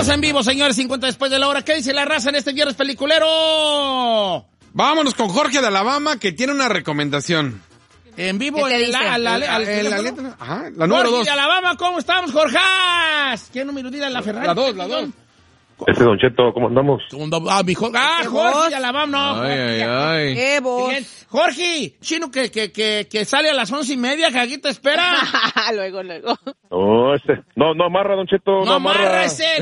Estamos en vivo, señores, 50 después de la hora. ¿Qué dice la raza en este viernes peliculero? Vámonos con Jorge de Alabama, que tiene una recomendación. En vivo, la número 2. Jorge de Alabama, ¿cómo estamos, Jorge? ¿Quién no me ilumina la Ferrari? La 2. Don Cheto, ¿cómo andamos? Jorge de Alabama, no. Ay. ¡Qué voz! Jorge, chino que sale a las 11:30, que aquí te espera. Luego. No amarra, Don Cheto, No amarra ese.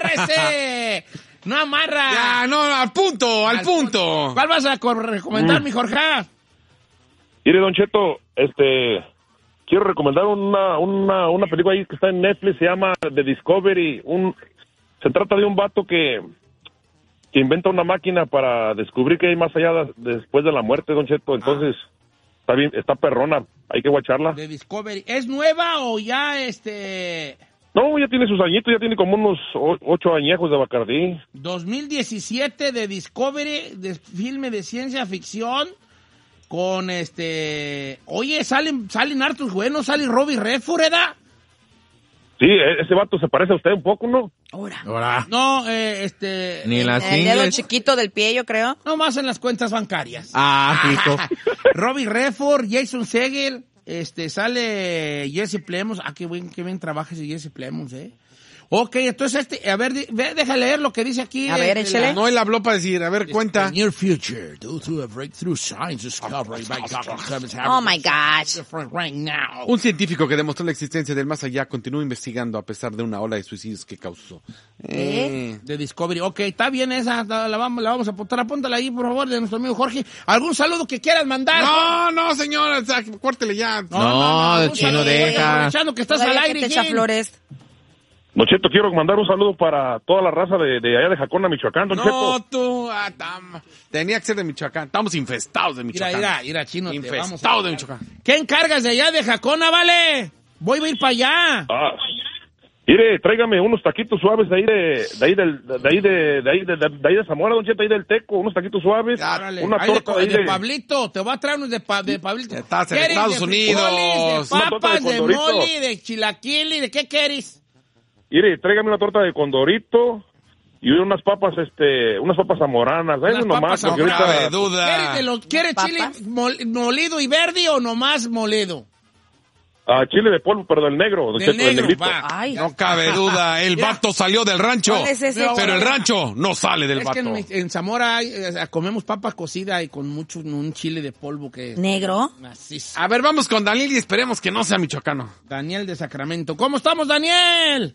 No amarra. Ya, no, al punto. ¿Cuál vas a recomendar, mi Jorge? Mire, Don Cheto, quiero recomendar una película ahí que está en Netflix, se llama The Discovery. Se trata de un vato que inventa una máquina para descubrir qué hay más allá después de la muerte, Don Cheto. Entonces, está bien, está perrona, hay que guacharla. The Discovery. ¿Es nueva o ya No, ya tiene sus añitos, ya tiene como unos 8 añejos de Bacardí. 2017 de Discovery, de filme de ciencia ficción, con Oye, salen hartos buenos, sale Robbie Redford, ¿verdad? Sí, ese vato se parece a usted un poco, ¿no? Ahora. No, Ni las El dedo ingles. chiquito del pie, yo creo. no más en las cuentas bancarias. Hijo. Robbie Redford, Jason Segel, sale Jesse Plemons. Qué bien trabaja ese Jesse Plemons, Ok, entonces a ver, deja leer lo que dice aquí. A ver, échale. No, él habló para decir, a ver, cuenta. Near future, due to a breakthrough science discovery by Dr. Clemens Oh my gosh. right now. Un científico que demostró la existencia del más allá continúa investigando a pesar de una ola de suicidios que causó. De Discovery. Ok, está bien esa, la vamos a apuntar. Apúntala ahí, por favor, de nuestro amigo Jorge. ¿Algún saludo que quieras mandar? No, señora, córtele ya. No, el chino deja. Aprovechando que estás al Todavía aire, que te echa Jim. flores. Don Cheto, quiero mandar un saludo para toda la raza de allá de Jacona, Michoacán, Don Cheto. Tenía que ser de Michoacán. Estamos infestados de Michoacán. Mira, chino. Infestados de Michoacán. ¿Qué encargas de allá de Jacona, vale? Voy a ir para allá. Mire, tráigame unos taquitos suaves de ahí de Zamora, Don Cheto, ahí del Teco, unos taquitos suaves, Árale. una torta de Pablito, te voy a traer unos de Pablito. Estás en ¿Quieres Estados de Unidos. frijoles, de Una torta papas, de de condorito. mole, de chilaquili, ¿de qué quieres? Mire, tráigame una torta de condorito y unas papas zamoranas, eso nomás, papas porque No cabe ahorita duda. ¿Quieres chile ¿Papas? molido y verde o nomás molido? chile de polvo, pero del negro, Don Del Cheto, del negro, negrito. va. Ay. No cabe duda. El vato salió del rancho. ¿Cuál es ese? Pero el rancho no sale del Es que vato. en Zamora comemos papa cocida y con un chile de polvo que es ¿Negro? macizo. A ver, vamos con Daniel y esperemos que no sea michoacano. Daniel de Sacramento. ¿Cómo estamos, Daniel?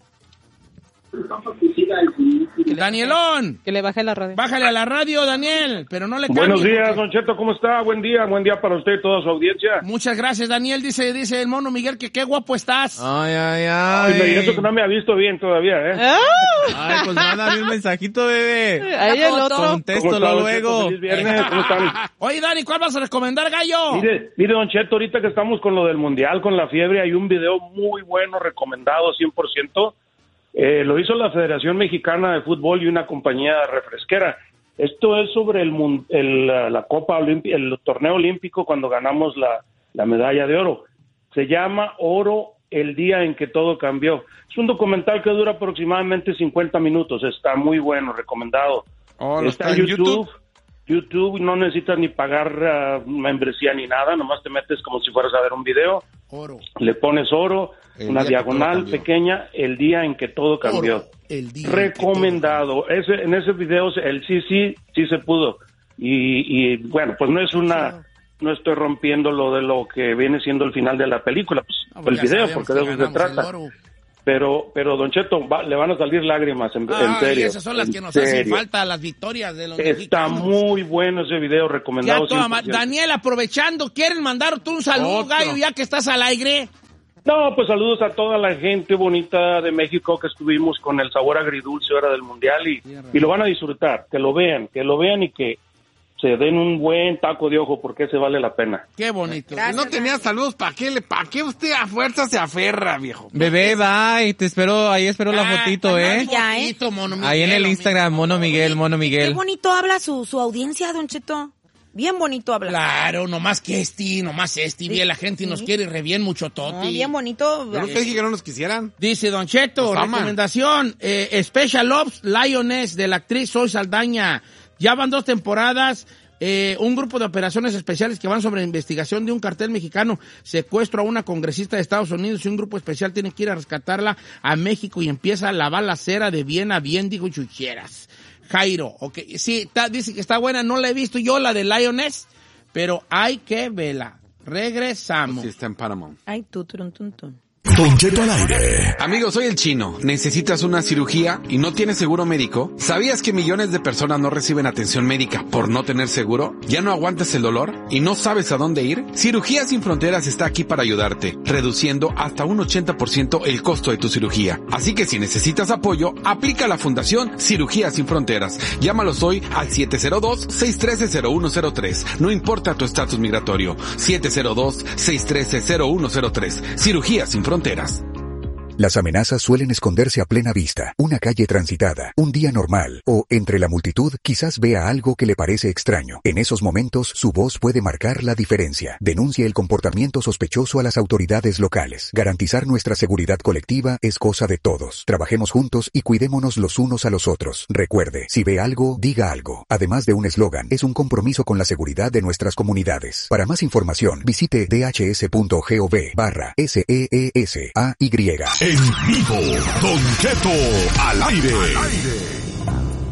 Danielón. Que le baje la radio. Bájale a la radio, Daniel, pero no le Buenos cambies, días, porque- Don Cheto, ¿cómo está? Buen día para usted y toda su audiencia. Muchas gracias, Daniel. Dice el mono Miguel que qué guapo estás. Ay, me dice que no me ha visto bien todavía, Ay, pues mándame un mensajito, bebé. Ahí el otro. ¿Cómo Contéstalo está, Don luego. Cheto? Feliz viernes, ¿cómo están? Oye, Dani, ¿cuál vas a recomendar, gallo? Mire, Don Cheto, ahorita que estamos con lo del Mundial, con la fiebre, hay un video muy bueno, recomendado 100%. Lo hizo la Federación Mexicana de Fútbol y una compañía refresquera. Esto es sobre la Copa Olimpia, el torneo olímpico cuando ganamos la medalla de oro. Se llama Oro, el día en que todo cambió. Es un documental que dura aproximadamente 50 minutos. Está muy bueno, recomendado. Está en YouTube. YouTube, no necesitas ni pagar membresía ni nada, nomás te metes como si fueras a ver un video. Oro. Le pones oro, El una día que todo diagonal cambió. pequeña, el día en que todo cambió. Oro, el día Recomendado. En ese video el sí se pudo. Y bueno, pues no estoy rompiendo lo de lo que viene siendo el final de la película, pues el video, porque de eso se trata. Pero Don Cheto, le van a salir lágrimas, en serio. Esas son las que en nos hacen serio. falta, las victorias de los Está mexicanos. muy bueno ese video, recomendado. Ya toda 100%. Daniel, aprovechando, ¿quieren mandar tú un saludo, Otro. gallo, ya que estás al aire? No, pues saludos a toda la gente bonita de México que estuvimos con el sabor agridulce ahora del Mundial y lo van a disfrutar, que lo vean y que se den un buen taco de ojo porque ese vale la pena. Qué bonito. Gracias. No tenía saludos, ¿para qué usted a fuerza se aferra, viejo? Bebé, bye. Te espero, ahí espero la fotito, ¿eh? Ya, Fotito, Mono Ahí en Miguel, el Instagram, Mono Miguel. Qué bonito habla su audiencia, Don Cheto. Bien bonito habla. Claro, nomás bien, la gente nos quiere re bien mucho No, bien bonito. Yo nunca dije que no nos quisieran. Dice Don Cheto, Nos aman. recomendación, Special Ops Lioness de la actriz Zoe Saldaña. Ya van 2 temporadas. Un grupo de operaciones especiales que van sobre la investigación de un cartel mexicano, secuestro a una congresista de Estados Unidos y un grupo especial tiene que ir a rescatarla a México y empieza la balacera de bien a bien, digo chucheras. Jairo, ok, sí, dice que está buena, no la he visto yo, la de Lioness, pero hay que verla. Regresamos. Sí, está en Paramount. Ay, tú, turun, tun, tun. Don Cheto al aire. Amigo, soy el Chino. ¿Necesitas una cirugía y no tienes seguro médico? ¿Sabías que millones de personas no reciben atención médica por no tener seguro? ¿Ya no aguantas el dolor y no sabes a dónde ir? Cirugías Sin Fronteras está aquí para ayudarte, reduciendo hasta un 80% el costo de tu cirugía. Así que si necesitas apoyo, aplica a la Fundación Cirugías Sin Fronteras. Llámalos hoy al 702-613-0103. No importa tu estatus migratorio. 702-613-0103. Cirugías Sin Fronteras. Las amenazas suelen esconderse a plena vista, una calle transitada, un día normal, o, entre la multitud, quizás vea algo que le parece extraño. En esos momentos, su voz puede marcar la diferencia. Denuncie el comportamiento sospechoso a las autoridades locales. Garantizar nuestra seguridad colectiva es cosa de todos. Trabajemos juntos y cuidémonos los unos a los otros. Recuerde, si ve algo, diga algo. Además de un eslogan, es un compromiso con la seguridad de nuestras comunidades. Para más información, visite dhs.gov/SEESAY. En vivo, Don Cheto al aire.